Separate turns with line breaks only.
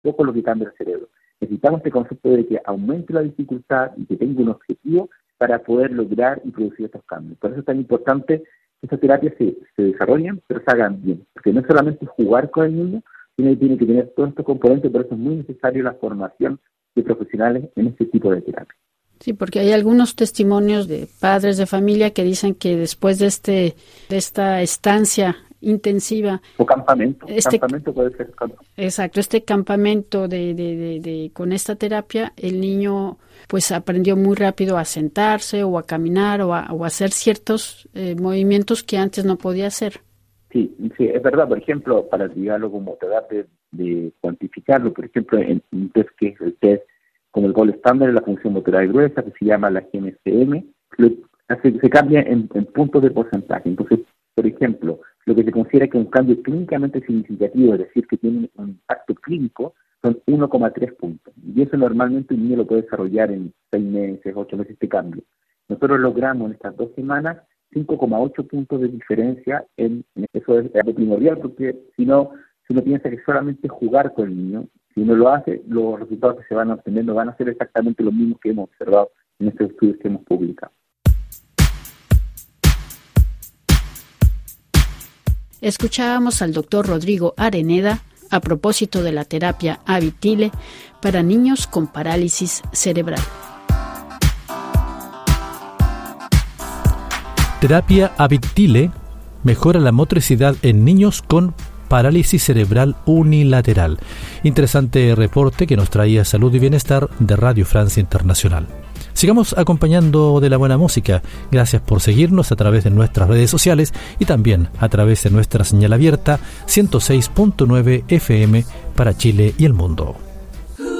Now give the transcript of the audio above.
poco lo que cambia el cerebro. Necesitamos este concepto de que aumente la dificultad y que tenga un objetivo para poder lograr y producir estos cambios. Por eso es tan importante que estas terapias se desarrollen, pero se hagan bien. Porque no es solamente jugar con el niño, sino que tiene que tener todos estos componentes, por eso es muy necesario la formación de profesionales en este tipo de terapia.
Sí, porque hay algunos testimonios de padres de familia que dicen que después de esta estancia intensiva
o campamento puede ser.
Exacto, este campamento con esta terapia, el niño pues aprendió muy rápido a sentarse o a caminar o a hacer ciertos movimientos que antes no podía hacer.
Sí, es verdad. Por ejemplo, para digálogo como tratar de cuantificarlo, por ejemplo, en un test que es el test como el gold estándar de la función motora gruesa, que se llama la GMCM, se cambia en puntos de porcentaje. Entonces, por ejemplo, lo que se considera que un cambio clínicamente significativo, es decir, que tiene un impacto clínico, son 1,3 puntos. Y eso normalmente un niño lo puede desarrollar en 6 meses, 8 meses este cambio. Nosotros logramos en estas 2 semanas 5,8 puntos de diferencia eso es algo primordial, porque si uno piensa que solamente jugar con el niño, si uno lo hace, los resultados que se van obteniendo van a ser exactamente los mismos que hemos observado en estos estudios que hemos publicado.
Escuchábamos al doctor Rodrigo Areneda a propósito de la terapia Habitile para niños con parálisis cerebral.
Terapia Habitile mejora la motricidad en niños con parálisis cerebral unilateral. Interesante reporte que nos traía Salud y Bienestar de Radio Francia Internacional. Sigamos acompañando de la buena música. Gracias por seguirnos a través de nuestras redes sociales y también a través de nuestra señal abierta 106.9 FM para Chile y el mundo.